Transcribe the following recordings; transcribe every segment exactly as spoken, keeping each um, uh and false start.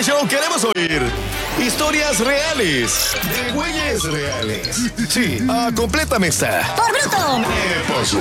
este show queremos oír historias reales, de güeyes reales. Sí, ah, complétame esta. ¡Por bruto! ¿Qué pasó?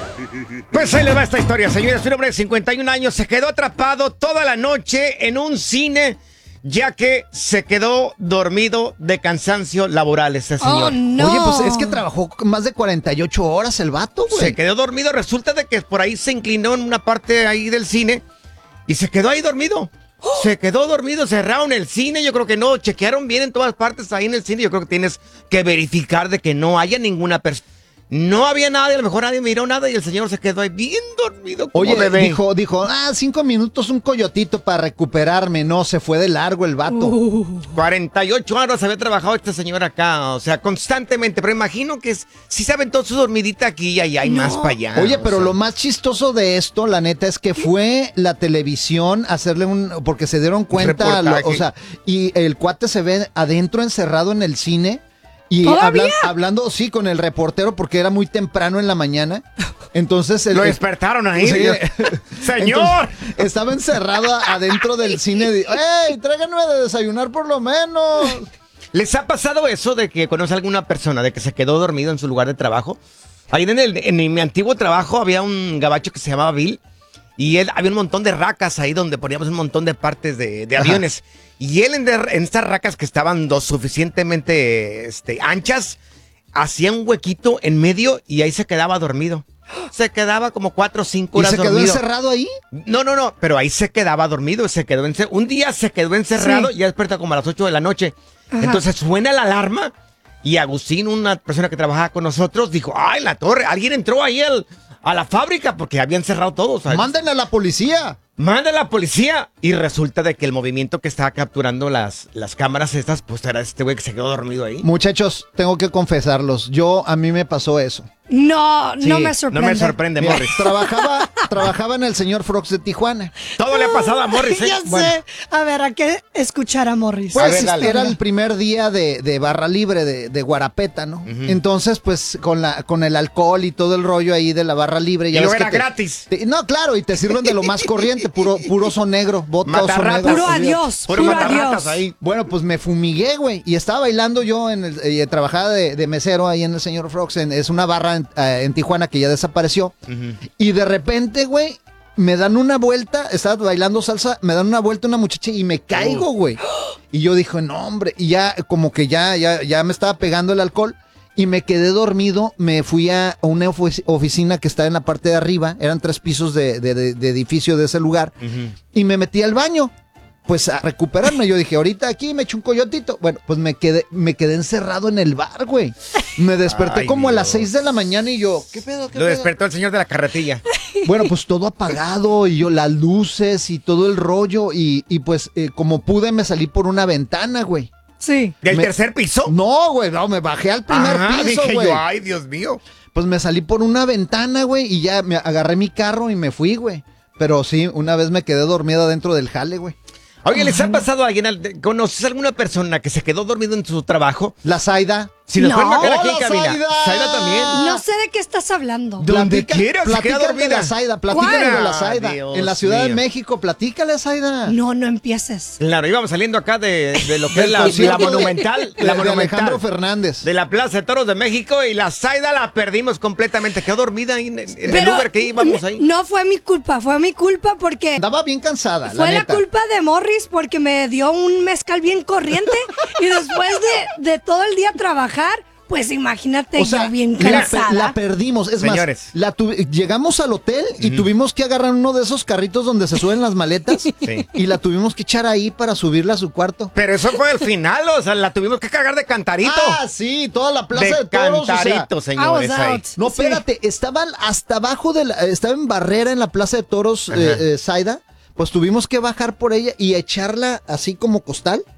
Pues ahí le va esta historia, señores. Un hombre de cincuenta y un años se quedó atrapado toda la noche en un cine, ya que se quedó dormido de cansancio laboral este señor. Oh, no. Oye, pues es que trabajó más de cuarenta y ocho horas el vato, güey. Se quedó dormido. Resulta de que por ahí se inclinó en una parte ahí del cine y se quedó ahí dormido. Se quedó dormido, cerraron el cine. Yo creo que no, chequearon bien en todas partes ahí en el cine. Yo creo que tienes que verificar de que no haya ninguna persona. No había nada, y a lo mejor nadie miró nada y el señor se quedó ahí bien dormido como Oye, bebé. dijo, dijo, ah, cinco minutos, un coyotito para recuperarme. No, se fue de largo el vato. Uh. cuarenta y ocho horas había trabajado este señor acá, o sea, constantemente. Pero imagino que es, sí se aventó su dormidita aquí y allá y No. más para allá. Oye, o pero sea. lo más chistoso de esto, la neta, es que fue la televisión a hacerle un... Porque se dieron cuenta, lo- Reportaje. o sea, y el cuate se ve adentro encerrado en el cine. Y ¿Todavía? hablan- hablando, sí, con el reportero porque era muy temprano en la mañana. Entonces... El, Lo el- despertaron ahí. Sí. ¡Señor! Entonces, estaba encerrado adentro del cine. De, ¡ey, tráiganme de desayunar por lo menos! ¿Les ha pasado eso de que conoce a alguna persona de que se quedó dormido en su lugar de trabajo? Ahí en, el, en mi antiguo trabajo había un gabacho que se llamaba Bill y él había un montón de racas ahí donde poníamos un montón de partes de, de Ajá. aviones. Y él en, de- en estas racas que estaban lo suficientemente este, anchas, hacía un huequito en medio y ahí se quedaba dormido. Se quedaba como cuatro o cinco ¿Y horas se quedó dormido. encerrado ahí? No, no, no, pero ahí se quedaba dormido, se quedó ence- un día se quedó encerrado Sí. y ya desperta como a las ocho de la noche. Ajá. Entonces suena la alarma y Agustín, una persona que trabajaba con nosotros, dijo, ay, la torre, alguien entró ahí al- a la fábrica porque habían cerrado todo. ¿Sabes? ¡Manden a la policía! Manda a la policía. Y resulta de que el movimiento que estaba capturando las, las cámaras estas, pues era este güey que se quedó dormido ahí. Muchachos, tengo que confesarlos. Yo, a mí me pasó eso. No, no Sí, me No sorprende. me sorprende, Mira, Morris. trabajaba, trabajaba en el señor Frogs de Tijuana. Todo le ha pasado a Morris, ¿eh? Ya sé. Bueno. A ver, ¿a qué escuchar a Morris? Pues ver, dale. era el primer día de, de barra libre de, de Guarapeta, ¿no? Entonces, pues, con la, con el alcohol y todo el rollo ahí de la barra libre. Y Ya luego ves que era te- gratis. te- no, claro, y te sirven de lo más corriente, puro, puro oso negro, vodka oso Matarratas. negro. Puro adiós, Puro puro matarratas adiós. ahí. Bueno, pues me fumigué, güey. Y estaba bailando yo en el. Eh, trabajaba de, de mesero ahí en el señor Frogs. En- es una barra en, eh, en Tijuana que ya desapareció. Y de repente, güey, me dan una vuelta. Estaba bailando salsa. Me dan una vuelta una muchacha y me caigo, güey. Y yo dije, no, hombre. Y ya, como que ya, ya, ya me estaba pegando el alcohol. Y me quedé dormido. Me fui a una ofi- oficina que está en la parte de arriba. Eran tres pisos de, de- de- de edificio de ese lugar. Y me metí al baño. Pues a recuperarme, yo dije, ahorita aquí me echo un coyotito. Bueno, pues me quedé, me quedé encerrado en el bar, güey. Me desperté Ay, como a las Dios. seis de la mañana y yo, ¿qué pedo? ¿Qué Lo pedo? despertó el señor de la carretilla. Bueno, pues todo apagado y yo, las luces y todo el rollo. Y, y pues eh, como pude me salí por una ventana, güey. Sí. ¿Del Me- tercer piso? No, güey, no, me bajé al primer Ajá, piso, dije güey. yo, ay, Dios mío. Pues me salí por una ventana, güey, y ya me agarré mi carro y me fui, güey. Pero sí, una vez me quedé dormida dentro del jale, güey. Oye, ¿les ha pasado a alguien, al- conoces a alguna persona que se quedó dormido en su trabajo? La Zaida. Si nos No. pueden marcar aquí en ¡Hola, cabina. Zaida! Zaida también. No sé de qué estás hablando. Donde Platica- quiera, se queda platícale dormida. de la Zaida, platícale ¿Cuál? de la Zaida. Dios En la Ciudad de mío. México, platícale a Zaida. No, no empieces. Claro, íbamos saliendo acá de, de lo que es Del la, concierto la de- monumental. de- la de monumental. Alejandro Fernández. De la Plaza de Toros de México y la Zaida la perdimos completamente. Quedó dormida ahí en, en el Uber que íbamos ahí. No fue mi culpa, fue mi culpa porque Andaba bien cansada, fue la la neta. culpa de Morris porque me dio un mezcal bien corriente y después de, de todo el día trabajar, pues imagínate O sea, yo bien la, pe- cansada. la perdimos. Es Señores. más, la tu- llegamos al hotel y tuvimos que agarrar uno de esos carritos donde se suben las maletas Sí. y la tuvimos que echar ahí para subirla a su cuarto. Pero eso fue el final, o sea, la tuvimos que cagar de cantarito. Ah, sí, toda la plaza de, de toros. o sea, cantarito, señores. I was ahí. out. no, Sí. espérate, estaba hasta abajo de la, estaba en Barrera en la plaza de toros, Ajá. eh, eh, Zaida. Pues tuvimos que bajar por ella y echarla así como costal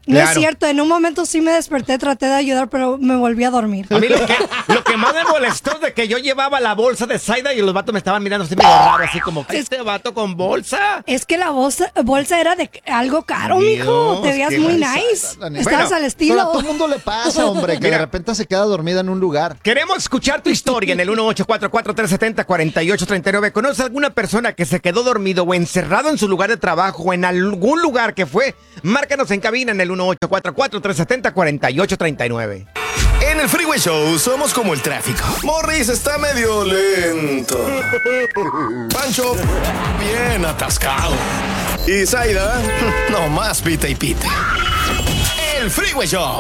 No Claro. es cierto, en un momento sí me desperté, traté de ayudar, pero me volví a dormir. A mí lo que, lo que más me molestó es de que yo llevaba la bolsa de Zaida y los vatos me estaban mirando así medio raro, así como, ¿este vato con bolsa? Es que la bolsa, bolsa era de algo caro, Dios, mijo. Te veías qué muy risada, nice. la neta. Estabas Bueno, al Pero estilo. a todo el mundo le pasa, hombre, que Mira. de repente se queda dormida en un lugar. Queremos escuchar tu historia en el uno ocho cuatro cuatro, tres siete cero, cuatro ocho tres nueve. ¿Conoces alguna persona que se quedó dormido o encerrado en su lugar de trabajo o en algún lugar que fue? Márcanos en cabina en el uno ocho cuatro cuatro, tres siete cero, cuatro ocho tres nueve. En el Freeway Show somos como el tráfico. Morris está medio lento. Pancho, bien atascado. Y Zaida, no más pita y pita. El Freeway Show.